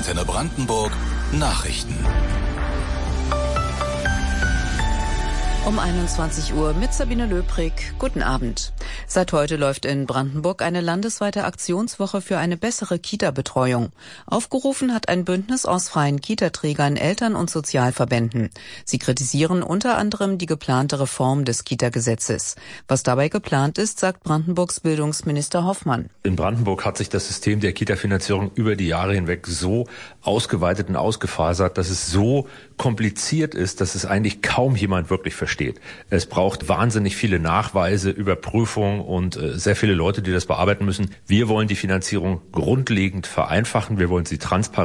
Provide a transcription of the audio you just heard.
Antenne Brandenburg Nachrichten. Um 21 Uhr mit Sabine Löbrig. Guten Abend. Seit heute läuft in Brandenburg eine landesweite Aktionswoche für eine bessere Kita-Betreuung. Aufgerufen hat ein Bündnis aus freien Kita-Trägern, Eltern und Sozialverbänden. Sie kritisieren unter anderem die geplante Reform des Kita-Gesetzes. Was dabei geplant ist, sagt Brandenburgs Bildungsminister Hoffmann. In Brandenburg hat sich das System der Kita-Finanzierung über die Jahre hinweg so ausgeweitet und ausgefasert, dass es so kompliziert ist, dass es eigentlich kaum jemand wirklich versteht. Es braucht wahnsinnig viele Nachweise, Überprüfungen und sehr viele Leute, die das bearbeiten müssen. Wir wollen die Finanzierung grundlegend vereinfachen. Wir wollen sie transparent